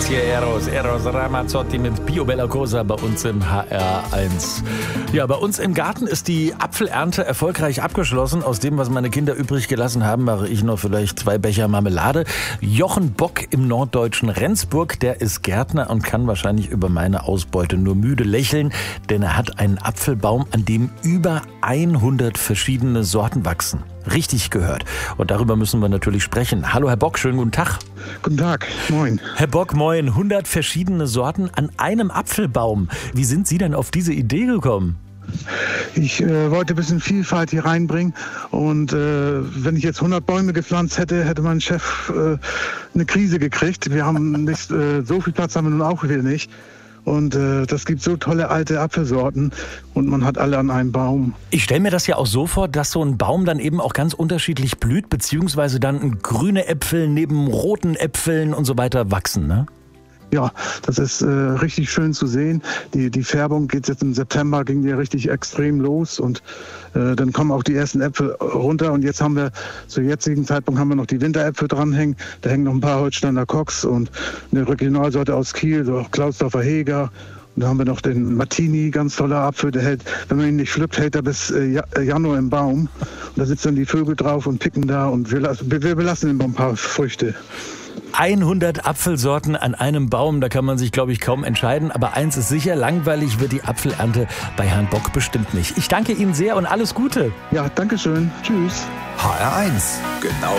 ist hier Eros Ramazzotti mit Pio Bella Cosa bei uns im HR1. Ja, bei uns im Garten ist die Apfelernte erfolgreich abgeschlossen. Aus dem, was meine Kinder übrig gelassen haben, mache ich noch vielleicht 2 Becher Marmelade. Jochen Bock im norddeutschen Rendsburg, der ist Gärtner und kann wahrscheinlich über meine Ausbeute nur müde lächeln, denn er hat einen Apfelbaum, an dem über 100 verschiedene Sorten wachsen. Richtig gehört. Und darüber müssen wir natürlich sprechen. Hallo Herr Bock, schönen guten Tag. Guten Tag, moin. Herr Bock, moin. 100 verschiedene Sorten an einem Apfelbaum. Wie sind Sie denn auf diese Idee gekommen? Ich wollte ein bisschen Vielfalt hier reinbringen und wenn ich jetzt 100 Bäume gepflanzt hätte, hätte mein Chef eine Krise gekriegt. Wir haben nicht so viel Platz, haben wir nun auch wieder nicht. Und das gibt so tolle alte Apfelsorten und man hat alle an einem Baum. Ich stelle mir das ja auch so vor, dass so ein Baum dann eben auch ganz unterschiedlich blüht, beziehungsweise dann grüne Äpfel neben roten Äpfeln und so weiter wachsen, ne? Ja, das ist richtig schön zu sehen. Die Färbung geht jetzt im September, ging die richtig extrem los und dann kommen auch die ersten Äpfel runter und jetzt haben wir, zu jetzigen Zeitpunkt haben wir noch die Winteräpfel dranhängen. Da hängen noch ein paar Holsteiner Cox und eine Regionalsorte aus Kiel, so Klausdorfer Heger. Und da haben wir noch den Martini, ganz toller Apfel, der hält, wenn man ihn nicht pflückt, hält er bis Januar im Baum. Und da sitzen dann die Vögel drauf und picken da und wir belassen ihm ein paar Früchte. 100 Apfelsorten an einem Baum, da kann man sich, glaube ich, kaum entscheiden. Aber eins ist sicher, langweilig wird die Apfelernte bei Herrn Bock bestimmt nicht. Ich danke Ihnen sehr und alles Gute. Ja, danke schön. Tschüss. HR1, genau